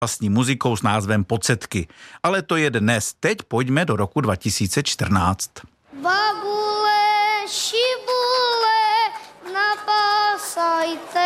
vlastní muzikou s názvem Pocetky. Ale to je dnes. Teď pojďme do roku 2014. Babule, šibule, napásajte